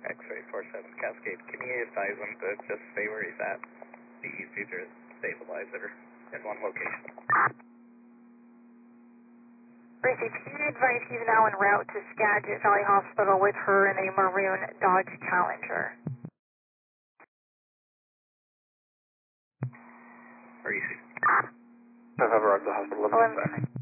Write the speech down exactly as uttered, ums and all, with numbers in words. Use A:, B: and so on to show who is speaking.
A: X-ray four seven Cascade, can you advise him to just stay where he's at? Be easy to stabilize it in one location.
B: Gracie, can you advise he's now en route to Skagit Valley Hospital with her in a maroon Dodge Challenger?
A: Where you see?
C: I've arrived at the hospital.
B: eleven.